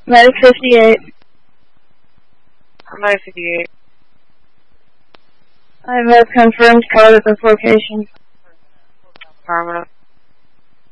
Medic 58. Medic 58. I have a confirmed code at this location. Affirmative.